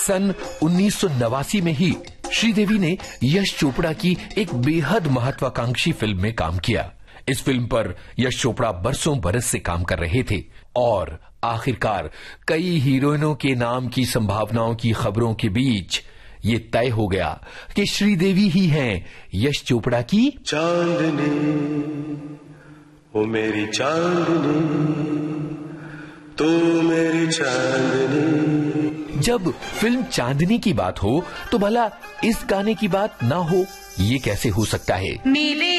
सन 1989 में ही श्रीदेवी ने यश चोपड़ा की एक बेहद महत्वाकांक्षी फिल्म में काम किया। इस फिल्म पर यश चोपड़ा बरसों बरस से काम कर रहे थे और आखिरकार कई हीरोइनों के नाम की संभावनाओं की खबरों के बीच ये तय हो गया कि श्रीदेवी ही हैं यश चोपड़ा की चांदनी, ओ मेरी चांदनी, तू मेरी चांदनी। जब फिल्म चांदनी की बात हो तो भला इस गाने की बात ना हो, ये कैसे हो सकता है। नीले